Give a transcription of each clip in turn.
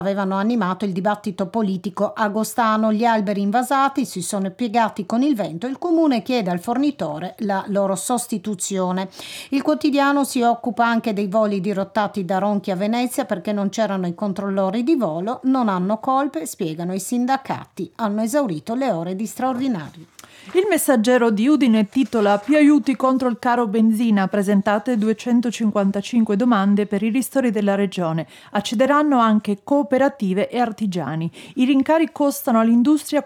avevano animato il dibattito politico agostano. Gli alberi invasati si sono piegati con il vento e il comune chiede al fornitore la loro sostituzione. Il quotidiano si occupa anche dei voli dirottati da Ronchi a Venezia perché non c'erano i controllori di volo, non hanno colpe, spiegano i sindacati, hanno esaurito le ore di straordinario. Il Messaggero di Udine titola "Più aiuti contro il caro benzina, presentate 255 domande per i ristori della regione. Accederanno anche cooperative e artigiani. I rincari costano all'industria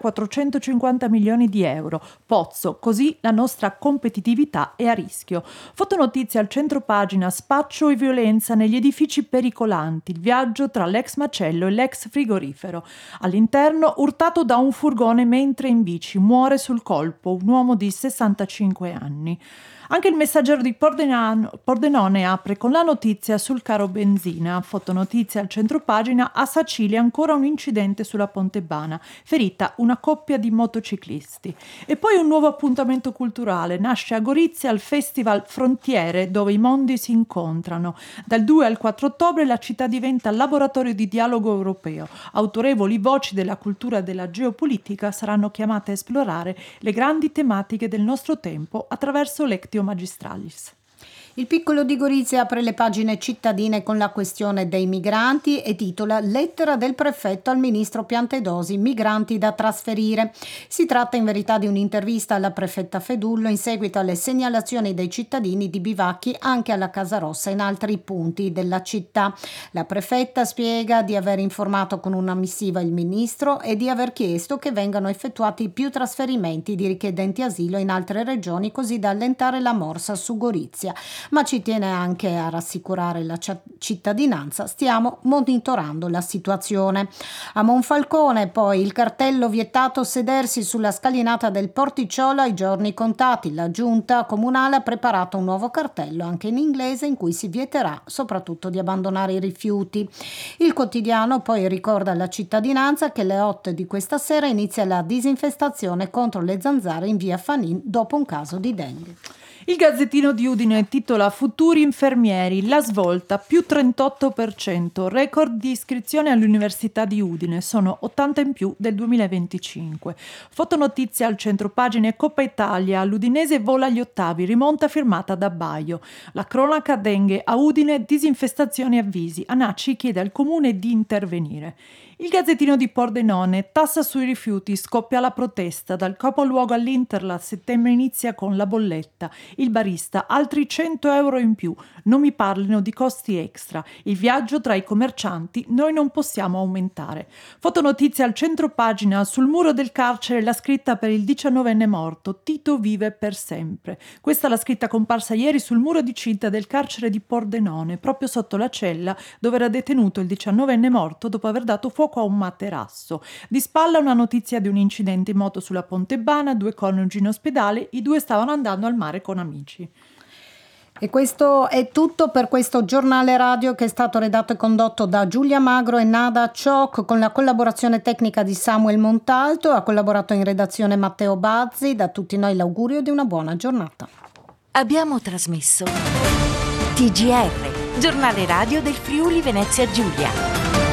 450 milioni di euro. Pozzo, così la nostra competitività è a rischio". Fotonotizia al centro pagina: spaccio e violenza negli edifici pericolanti, il viaggio tra l'ex macello e l'ex frigorifero. All'interno, urtato da un furgone mentre in bici, muore sul colpo un uomo di 65 anni. Anche il Messaggero di Pordenone apre con la notizia sul caro benzina. Fotonotizia al centropagina: a Sicilia ancora un incidente sulla Pontebana, ferita una coppia di motociclisti. E poi un nuovo appuntamento culturale nasce a Gorizia al Festival Frontiere, dove i mondi si incontrano. Dal 2 al 4 ottobre la città diventa laboratorio di dialogo europeo. Autorevoli voci della cultura e della geopolitica saranno chiamate a esplorare le grandi tematiche del nostro tempo attraverso Lectio Magistralis. Il Piccolo di Gorizia apre le pagine cittadine con la questione dei migranti e titola "Lettera del prefetto al ministro Piantedosi, migranti da trasferire". Si tratta in verità di un'intervista alla prefetta Fedullo in seguito alle segnalazioni dei cittadini di bivacchi anche alla Casa Rossa in altri punti della città. La prefetta spiega di aver informato con una missiva il ministro e di aver chiesto che vengano effettuati più trasferimenti di richiedenti asilo in altre regioni, così da allentare la morsa su Gorizia. Ma ci tiene anche a rassicurare la cittadinanza: stiamo monitorando la situazione. A Monfalcone poi il cartello "vietato sedersi sulla scalinata del Porticciolo ai giorni contati". La giunta comunale ha preparato un nuovo cartello anche in inglese in cui si vieterà soprattutto di abbandonare i rifiuti. Il quotidiano poi ricorda alla cittadinanza che alle 8 di questa sera inizia la disinfestazione contro le zanzare in via Fanin dopo un caso di dengue. Il Gazzettino di Udine titola "Futuri infermieri, la svolta, più 38%, record di iscrizione all'Università di Udine, sono 80 in più del 2025". Fotonotizia al centropagine: Coppa Italia, l'Udinese vola agli ottavi, rimonta firmata da Baio. La cronaca dengue a Udine, disinfestazioni avvisi, ANACI chiede al comune di intervenire. Il Gazzettino di Pordenone: tassa sui rifiuti, scoppia la protesta, dal capoluogo all'Interland, settembre inizia con la bolletta. Il barista: altri 100 euro in più, non mi parlino di costi extra, il viaggio tra i commercianti, noi non possiamo aumentare. Fotonotizia al centropagina: sul muro del carcere la scritta per il 19enne morto, Tito vive per sempre. Questa è la scritta comparsa ieri sul muro di cinta del carcere di Pordenone, proprio sotto la cella dove era detenuto il 19enne morto dopo aver dato fuoco a un materasso. Di spalla una notizia di un incidente in moto sulla Pontebana, 2 coniugi in ospedale, i 2 stavano andando al mare con amici. E questo è tutto per questo giornale radio, che è stato redatto e condotto da Giulia Magro e Nada Ciocco, con la collaborazione tecnica di Samuel Montalto. Ha collaborato in redazione Matteo Bazzi. Da tutti noi l'augurio di una buona giornata. Abbiamo trasmesso TGR, giornale radio del Friuli Venezia Giulia.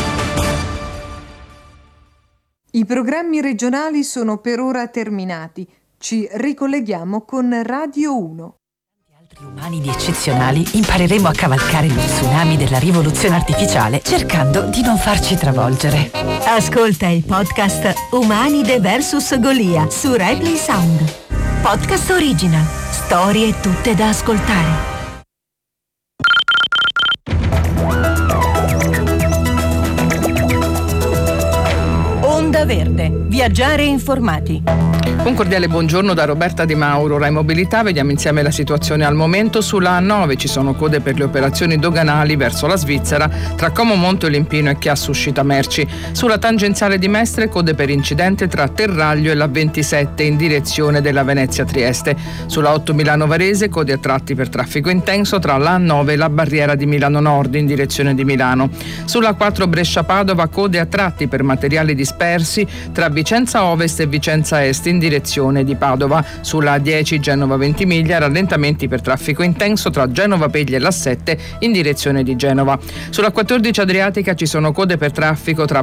I programmi regionali sono per ora terminati. Ci ricolleghiamo con Radio 1. Altri umanidi eccezionali impareremo a cavalcare lo tsunami della rivoluzione artificiale cercando di non farci travolgere. Ascolta il podcast Umanide vs Golia su Replay Sound. Podcast original. Storie tutte da ascoltare. Onda Verde. Viaggiare informati. Un cordiale buongiorno da Roberta Di Mauro, Rai Mobilità. Vediamo insieme la situazione al momento. Sulla A9 ci sono code per le operazioni doganali verso la Svizzera tra Como Monte Olimpino e Chiasso Uscita Merci. Sulla tangenziale di Mestre code per incidente tra Terraglio e la 27 in direzione della Venezia Trieste. Sulla 8 Milano Varese code a tratti per traffico intenso tra la A9 e la barriera di Milano Nord in direzione di Milano. Sulla 4 Brescia Padova code a tratti per materiali dispersi tra Vicenza Ovest e Vicenza Est in direzione di Padova. Sulla A10 Genova-Ventimiglia rallentamenti per traffico intenso tra Genova Pegli e l'A7 in direzione di Genova. Sulla 14 Adriatica ci sono code per traffico tra